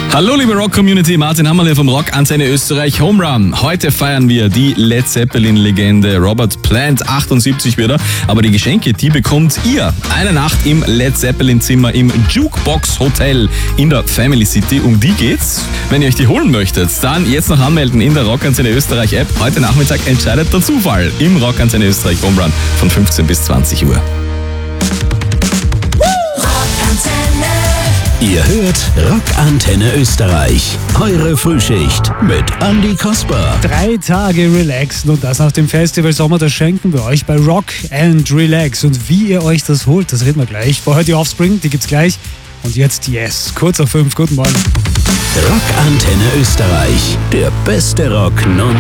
Hallo liebe Rock-Community, Martin Hammerle vom Rockantenne Österreich Home Run. Heute feiern wir die Led Zeppelin-Legende Robert Plant, 78 wieder. Aber die Geschenke, die bekommt ihr. Eine Nacht im Led Zeppelin-Zimmer im Jukebox Hotel in der Family City. Um die geht's. Wenn ihr euch die holen möchtet, dann jetzt noch anmelden in der Rockantenne Österreich App. Heute Nachmittag entscheidet der Zufall im Rockantenne Österreich Home Run von 15 bis 20 Uhr. Ihr hört Rockantenne Österreich. Eure Frühschicht mit Andi Kasper. 3 Tage relaxen und das nach dem Festival Sommer, das schenken wir euch bei Rock and Relax. Und wie ihr euch das holt, das reden wir gleich. Vorher die Offspring, die gibt's gleich. Und jetzt Yes, kurz nach 5. Guten Morgen. Rockantenne Österreich. Der beste Rock non